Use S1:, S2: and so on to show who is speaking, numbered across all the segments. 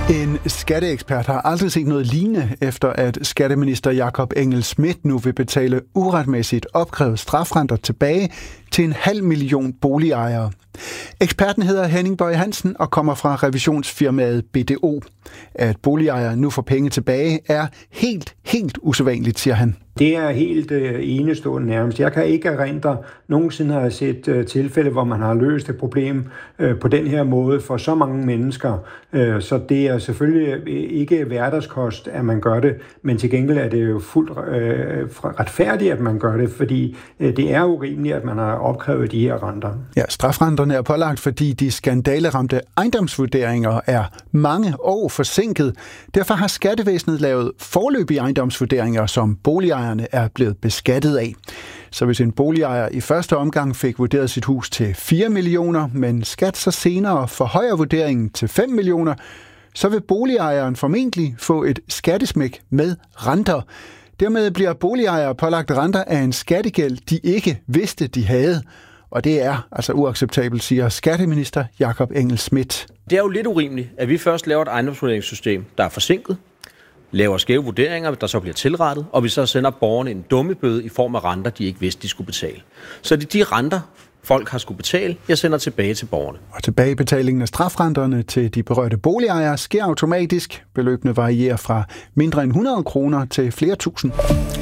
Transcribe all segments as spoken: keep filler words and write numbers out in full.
S1: En skatteekspert har aldrig set noget lignende, efter at skatteminister Jakob Engel-Schmidt nu vil betale uretmæssigt opkrævet strafrenter tilbage til en halv million boligejere. Eksperten hedder Henning Bøje Hansen og kommer fra revisionsfirmaet B D O. At boligejere nu får penge tilbage er helt, helt usædvanligt, siger han.
S2: Det er helt øh, enestående nærmest. Jeg kan ikke erindre, nogensinde har jeg set øh, tilfælde, hvor man har løst et problem øh, på den her måde for så mange mennesker. Øh, så det er selvfølgelig ikke hverdagskost, at man gør det, men til gengæld er det jo fuldt øh, retfærdigt, at man gør det, fordi øh, det er urimeligt, at man har opkrævet de her renter.
S1: Ja, strafrenterne er pålagt, fordi de skandaleramte ejendomsvurderinger er mange år forsinket. Derfor har skattevæsenet lavet foreløbige ejendomsvurderinger, som boligejere er blevet beskattet af. Så hvis en boligejer i første omgang fik vurderet sit hus til fire millioner, men skat så senere forhøjer vurderingen til fem millioner, så vil boligejeren formentlig få et skattesmæk med renter. Dermed bliver boligejere pålagt renter af en skattegæld, de ikke vidste, de havde. Og det er altså uacceptabelt, siger skatteminister Jakob Engel-Schmidt.
S3: Det er jo lidt urimeligt, at vi først laver et ejendomsvurderingssystem, der er forsinket, laver skæve vurderinger, der så bliver tilrettet, og vi så sender borgerne en dummebøde i form af renter, de ikke vidste, de skulle betale. Så det er de renter, folk har skulle betale, jeg sender tilbage til borgerne.
S1: Og tilbagebetalingen af strafrenterne til de berørte boligejere sker automatisk. Beløbene varierer fra mindre end hundrede kroner til flere tusind.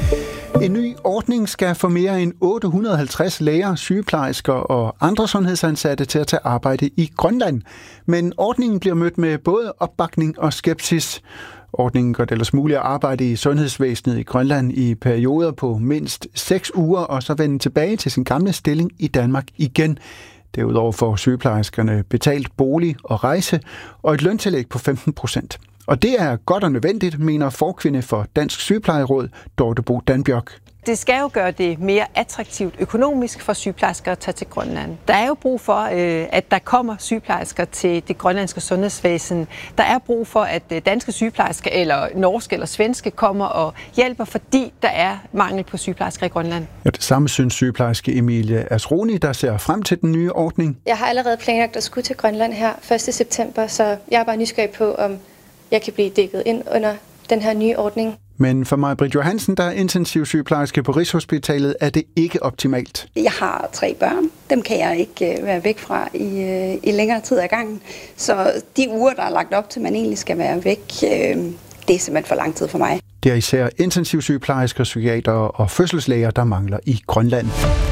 S1: En ny ordning skal få mere end otte hundrede og halvtreds læger, sygeplejersker og andre sundhedsansatte til at tage arbejde i Grønland. Men ordningen bliver mødt med både opbakning og skepsis. Ordningen gør det ellers muligt at arbejde i sundhedsvæsenet i Grønland i perioder på mindst seks uger, og så vende tilbage til sin gamle stilling i Danmark igen. Derudover får sygeplejerskerne betalt bolig og rejse og et løntillæg på femten procent. Og det er godt og nødvendigt, mener forkvinde for Dansk Sygeplejeråd, Dorte Bo Danbjørk.
S4: Det skal jo gøre det mere attraktivt økonomisk for sygeplejersker at tage til Grønland. Der er jo brug for, at der kommer sygeplejersker til det grønlandske sundhedsvæsen. Der er brug for, at danske sygeplejersker eller norske eller svenske kommer og hjælper, fordi der er mangel på sygeplejersker i Grønland.
S1: Ja, det samme synes sygeplejerske Emilie Asroni, der ser frem til den nye ordning.
S5: Jeg har allerede planlagt at skulle til Grønland her første september, så jeg er bare nysgerrig på, om jeg kan blive dækket ind under den her nye ordning.
S1: Men for Maj-Britt Johansen, der er intensivsygeplejerske på Rigshospitalet, er det ikke optimalt.
S6: Jeg har tre børn. Dem kan jeg ikke være væk fra i, i længere tid ad gangen. Så de uger, der er lagt op til, at man egentlig skal være væk, det er simpelthen for lang tid for mig.
S1: Det er især intensivsygeplejersker, psykiater og fødselslæger, der mangler i Grønland.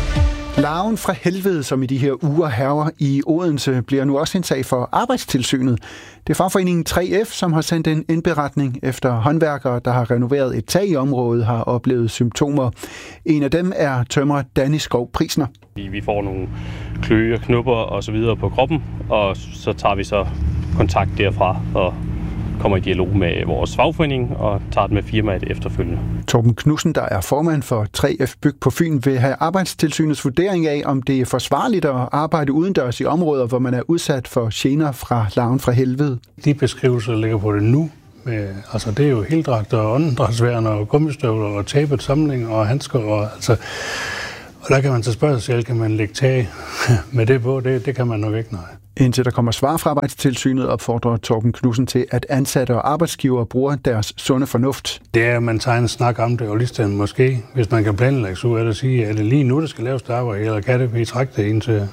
S1: Larven fra helvede, som i de her uger hærger i Odense, bliver nu også en sag for Arbejdstilsynet. Det er fagforeningen tre F, som har sendt en indberetning efter håndværkere, der har renoveret et tag i området, har oplevet symptomer. En af dem er tømrer Danny Skov Prisner.
S7: Vi får nogle kløe og knupper og så videre på kroppen, og så tager vi så kontakt derfra og kommer i dialog med vores fagforening og tager det med firmaet efterfølgende.
S1: Torben Knudsen, der er formand for tre F Byg på Fyn, vil have Arbejdstilsynets vurdering af, om det er forsvarligt at arbejde udendørs i områder, hvor man er udsat for gener fra larven fra helvede.
S8: De beskrivelser, der ligger på det nu, med, altså det er jo heldragter og åndedrætsværn og gummistøvler og tabet samling og handsker. Og, altså, og der kan man så spørge sig selv, kan man lægge tag med det på? Det, det kan man nok ikke, nej.
S1: Indtil der kommer svar fra Arbejdstilsynet, opfordrer Torben Knudsen til, at ansatte og arbejdsgivere bruger deres sunde fornuft.
S8: Det er, at man tager en snak om det, og lige måske, hvis man kan planlægge så ud af det, at sige, er det lige nu, der skal laves det arbejde, eller kan det blive trække det ind til,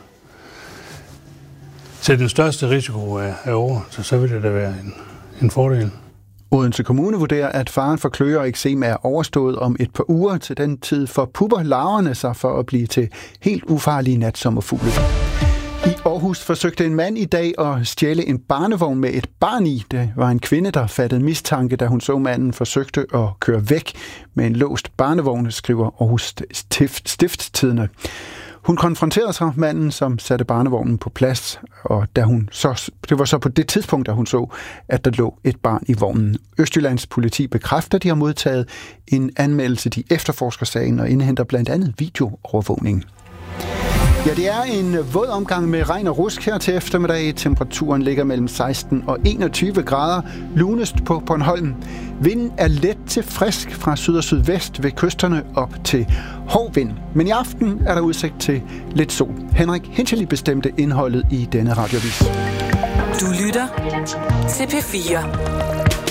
S8: til den største risiko af, af over, så, så vil det da være en, en fordel.
S1: Odense Kommune vurderer, at faren for kløer og eksem er overstået om et par uger. Til den tid forpupper larverne sig for at blive til helt ufarlige natsommerfugle. I Aarhus forsøgte en mand i dag at stjæle en barnevogn med et barn i. Det var en kvinde, der fattede mistanke, da hun så manden forsøgte at køre væk med en låst barnevogn, skriver Aarhus Stiftstidende. Hun konfronterede sig manden, som satte barnevognen på plads, og da hun så, det var så på det tidspunkt, da hun så, at der lå et barn i vognen. Østjyllands politi bekræfter, at de har modtaget en anmeldelse. De efterforsker sagen og indhenter blandt andet videoovervågning. Ja, det er en våd omgang med regn og rusk her til eftermiddag. Temperaturen ligger mellem seksten og enogtyve grader. Lunest på Bornholm. Vinden er let til frisk fra syd og sydvest ved kysterne op til hård vind. Men i aften er der udsigt til lidt sol. Henrik Hinchely bestemte indholdet i denne radioavis.
S9: Du lytter til P fire.